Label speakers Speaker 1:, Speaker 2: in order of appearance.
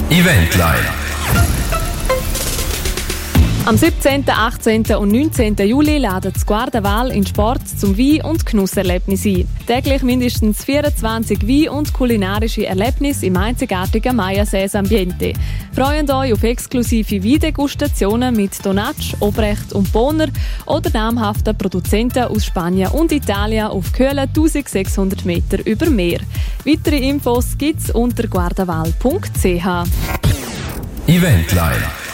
Speaker 1: Eventline.
Speaker 2: Am 17., 18. und 19. Juli laden das Guardaval in Sport zum Wein- und Genusserlebnis ein. Täglich mindestens 24 Wein- und kulinarische Erlebnisse im einzigartigen Maya-Sees Ambiente. Freuen euch auf exklusive Weindegustationen mit Donatsch, Obrecht und Bonner oder namhaften Produzenten aus Spanien und Italien auf kühlen 1600 Meter über Meer. Weitere Infos gibt's unter guardaval.ch.
Speaker 1: Eventline.